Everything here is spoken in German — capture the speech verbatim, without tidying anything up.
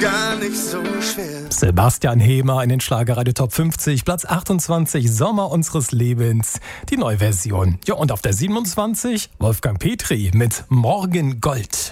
gar nicht so schwer. Sebastian Hemer in den Schlagerradio Top fünfzig, Platz achtundzwanzig, Sommer unseres Lebens, die Neuversion. Ja, und auf der siebenundzwanzig Wolfgang Petri mit Morgen Gold.